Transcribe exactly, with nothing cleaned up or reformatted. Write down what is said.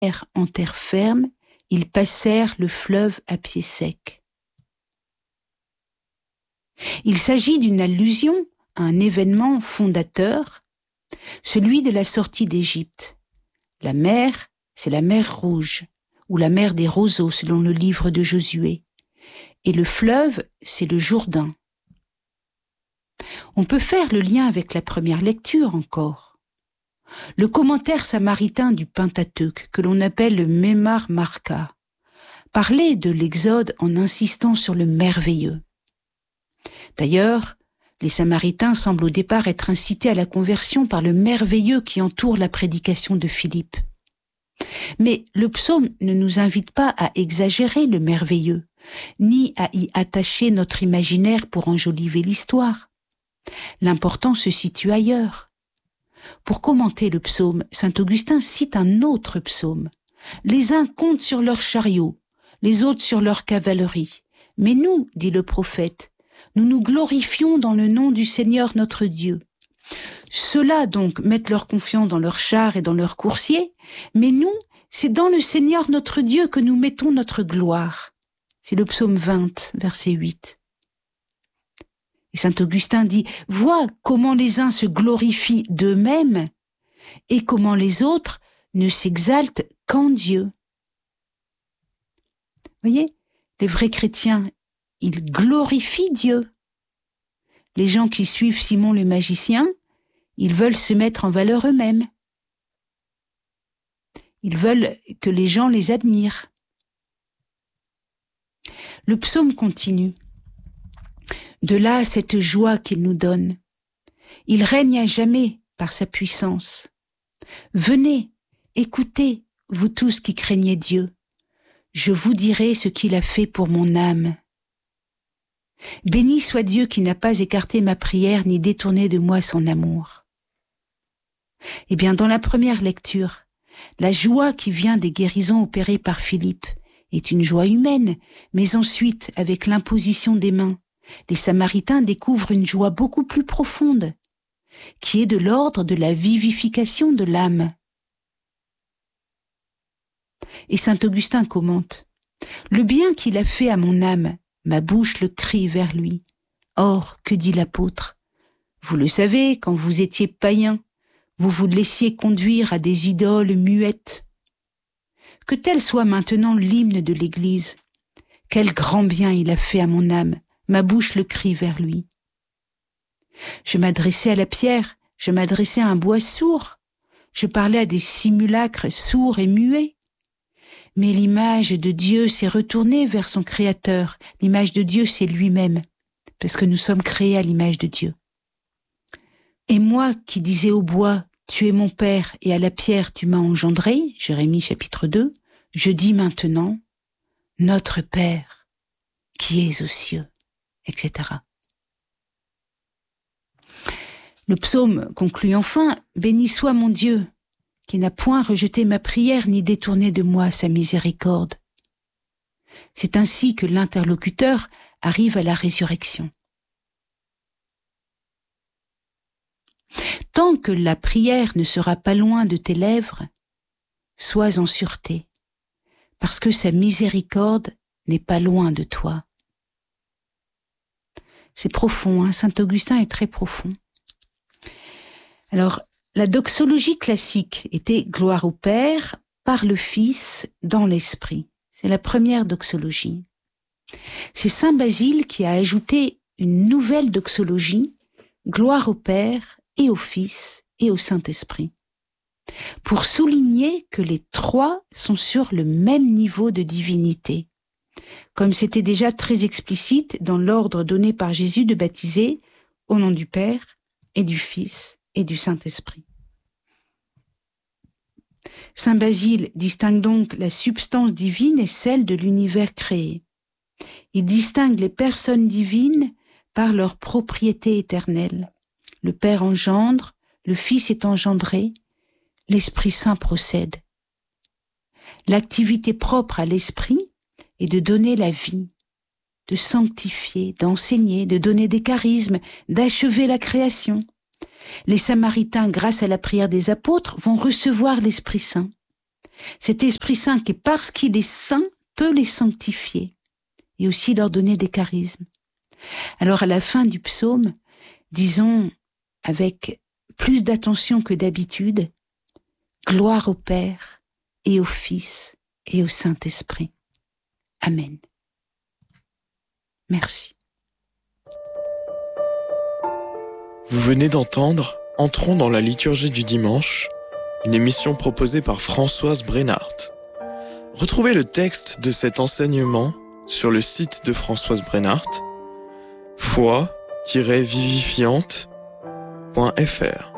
en terre ferme, ils passèrent le fleuve à pied sec. Il s'agit d'une allusion à un événement fondateur, celui de la sortie d'Égypte. La mer, c'est la mer Rouge, ou la mer des roseaux selon le livre de Josué. Et le fleuve, c'est le Jourdain. On peut faire le lien avec la première lecture encore. Le commentaire samaritain du Pentateuque, que l'on appelle le Memar Marka, parlait de l'Exode en insistant sur le merveilleux. D'ailleurs, les Samaritains semblent au départ être incités à la conversion par le merveilleux qui entoure la prédication de Philippe. Mais le psaume ne nous invite pas à exagérer le merveilleux, ni à y attacher notre imaginaire pour enjoliver l'histoire. L'important se situe ailleurs. Pour commenter le psaume, saint Augustin cite un autre psaume. Les uns comptent sur leurs chariots, les autres sur leur cavalerie. Mais nous, dit le prophète, nous nous glorifions dans le nom du Seigneur notre Dieu. Ceux-là donc mettent leur confiance dans leurs chars et dans leurs coursiers, mais nous, c'est dans le Seigneur notre Dieu que nous mettons notre gloire. C'est le psaume vingt, verset huit. Et saint Augustin dit, vois comment les uns se glorifient d'eux-mêmes et comment les autres ne s'exaltent qu'en Dieu. Voyez, les vrais chrétiens, ils glorifient Dieu. Les gens qui suivent Simon le magicien, ils veulent se mettre en valeur eux-mêmes. Ils veulent que les gens les admirent. Le psaume continue. De là, cette joie qu'il nous donne. Il règne à jamais par sa puissance. Venez, écoutez, vous tous qui craignez Dieu. Je vous dirai ce qu'il a fait pour mon âme. Béni soit Dieu qui n'a pas écarté ma prière ni détourné de moi son amour. Eh bien, dans la première lecture, la joie qui vient des guérisons opérées par Philippe est une joie humaine, mais ensuite, avec l'imposition des mains, les Samaritains découvrent une joie beaucoup plus profonde, qui est de l'ordre de la vivification de l'âme. Et saint Augustin commente, « Le bien qu'il a fait à mon âme, ma bouche le crie vers lui. Or, que dit l'apôtre? Vous le savez, quand vous étiez païens, vous vous laissiez conduire à des idoles muettes. Que tel soit maintenant l'hymne de l'Église. Quel grand bien il a fait à mon âme, ma bouche le crie vers lui. Je m'adressais à la pierre, je m'adressais à un bois sourd, je parlais à des simulacres sourds et muets. Mais l'image de Dieu s'est retournée vers son Créateur. L'image de Dieu, c'est lui-même, parce que nous sommes créés à l'image de Dieu. Et moi qui disais au bois, tu es mon Père, et à la pierre tu m'as engendré, Jérémie chapitre deux, je dis maintenant, notre Père, qui es aux cieux, et cetera. Le psaume conclut enfin, béni soit mon Dieu, qui n'a point rejeté ma prière ni détourné de moi sa miséricorde. C'est ainsi que l'interlocuteur arrive à la résurrection. Tant que la prière ne sera pas loin de tes lèvres, sois en sûreté, parce que sa miséricorde n'est pas loin de toi. C'est profond, hein, saint Augustin est très profond. Alors, la doxologie classique était gloire au Père, par le Fils, dans l'Esprit. C'est la première doxologie. C'est saint Basile qui a ajouté une nouvelle doxologie, gloire au Père et au Fils et au Saint-Esprit, pour souligner que les trois sont sur le même niveau de divinité, comme c'était déjà très explicite dans l'ordre donné par Jésus de baptiser au nom du Père et du Fils et du Saint-Esprit. Saint Basile distingue donc la substance divine et celle de l'univers créé. Il distingue les personnes divines par leur propriété éternelle. Le Père engendre, le Fils est engendré, l'Esprit Saint procède. L'activité propre à l'Esprit est de donner la vie, de sanctifier, d'enseigner, de donner des charismes, d'achever la création. Les Samaritains, grâce à la prière des apôtres, vont recevoir l'Esprit Saint. Cet Esprit Saint qui, parce qu'il est saint, peut les sanctifier et aussi leur donner des charismes. Alors à la fin du psaume, disons avec plus d'attention que d'habitude, gloire au Père et au Fils et au Saint-Esprit. Amen. Merci. Vous venez d'entendre Entrons dans la liturgie du dimanche, une émission proposée par Françoise Brenhardt. Retrouvez le texte de cet enseignement sur le site de Françoise Brenhardt, foi tiret vivifiante point f r.